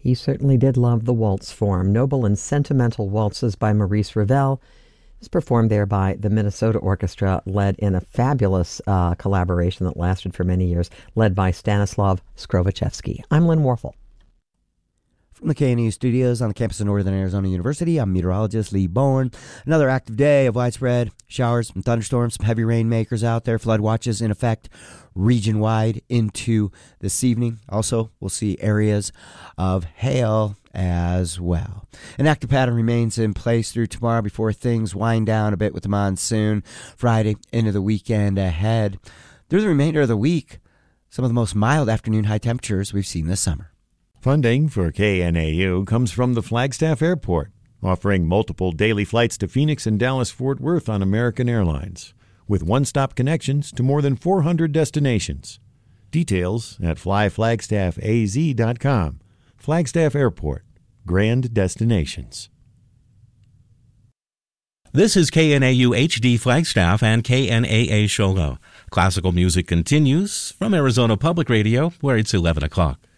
He certainly did love the waltz form. Noble and Sentimental Waltzes by Maurice Ravel is performed there by the Minnesota Orchestra, led in a fabulous collaboration that lasted for many years, led by Stanislav Skrovichevsky. I'm Lynn Warfel. From the KNEU studios on the campus of Northern Arizona University, I'm meteorologist Lee Bourne. Another active day of widespread showers and thunderstorms, some heavy rainmakers out there, flood watches in effect region-wide into this evening. Also, we'll see areas of hail as well. An active pattern remains in place through tomorrow before things wind down a bit with the monsoon Friday into the weekend ahead. Through the remainder of the week, some of the most mild afternoon high temperatures we've seen this summer. Funding for KNAU comes from the Flagstaff Airport, offering multiple daily flights to Phoenix and Dallas-Fort Worth on American Airlines, with one-stop connections to more than 400 destinations. Details at flyflagstaffaz.com. Flagstaff Airport, grand destinations. This is KNAU HD Flagstaff and KNAA Shola. Classical music continues from Arizona Public Radio, where it's 11 o'clock.